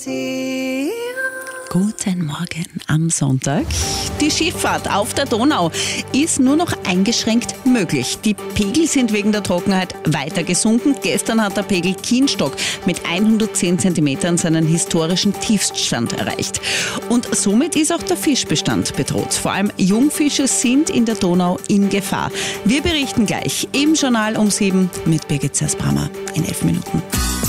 Guten Morgen am Sonntag. Die Schifffahrt auf der Donau ist nur noch eingeschränkt möglich. Die Pegel sind wegen der Trockenheit weiter gesunken. Gestern hat der Pegel Kienstock mit 110 cm seinen historischen Tiefststand erreicht. Und somit ist auch der Fischbestand bedroht. Vor allem Jungfische sind in der Donau in Gefahr. Wir berichten gleich im Journal um 7 mit Birgit Zersbrammer in 11 Minuten.